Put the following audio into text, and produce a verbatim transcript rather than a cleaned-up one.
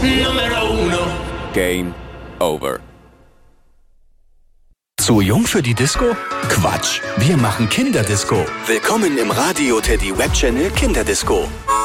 Numero uno. Game over. Zu jung für die Disco? Quatsch, wir machen Kinderdisco. Willkommen im Radio Teddy Webchannel Kinderdisco.